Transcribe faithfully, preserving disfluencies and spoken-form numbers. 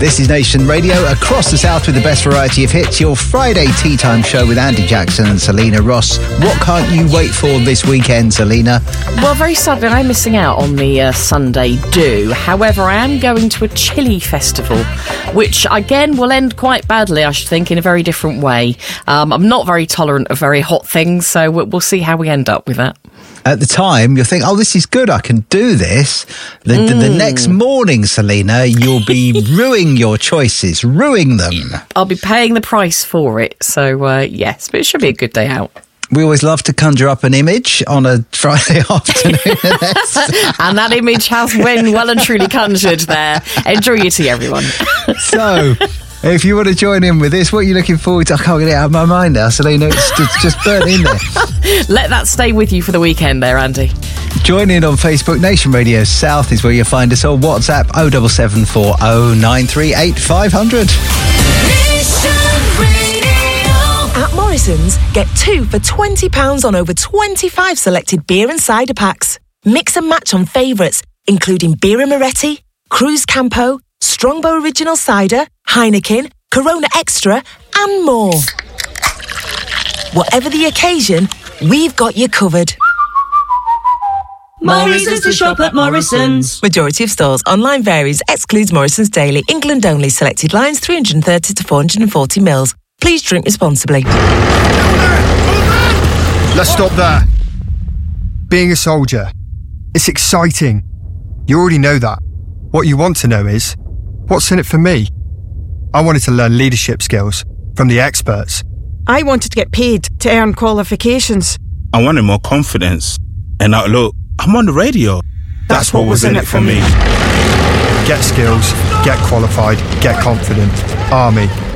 This is Nation Radio across the south with the best variety of hits. Your Friday tea time show with Andy Jackson and Selena Ross. What can't you wait for this weekend, Selena? Well, very sadly, I'm missing out on the uh, Sunday do. However, I am going to a chili festival, which again will end quite badly, I should think, in a very different way. Um, I'm not very tolerant of very hot things, so we'll see how we end up with that. At the time, you'll think, oh, this is good, I can do this. The, mm. the, the next morning, Selena, you'll be ruining your choices, ruining them. I'll be paying the price for it, so uh, yes, but it should be a good day out. We always love to conjure up an image on a Friday afternoon. And that image has been well and truly conjured there. Enjoy your tea, everyone. So, if you want to join in with this, what are you looking forward to? I can't get it out of my mind now, Selena. It's just, just burnt in there. Let that stay with you for the weekend there, Andy. Join in on Facebook. Nation Radio South is where you'll find us, on WhatsApp oh seven seven four oh nine three eight five hundred. At Morrison's, get two for twenty pounds on over twenty-five selected beer and cider packs. Mix and match on favourites, including Birra Moretti, Cruz Campo, Strongbow Original Cider, Heineken, Corona Extra, and more. Whatever the occasion, we've got you covered. Morrison's to shop at Morrison's. Majority of stores. Online varies. Excludes Morrison's Daily. England only. Selected lines three hundred thirty to four hundred forty mils. Please drink responsibly. Let's stop there. Being a soldier, it's exciting. You already know that. What you want to know is, what's in it for me? I wanted to learn leadership skills from the experts. I wanted to get paid to earn qualifications. I wanted more confidence. And now look, I'm on the radio. That's, That's what, what was in it for me. Get skills, get qualified, get confident. Army.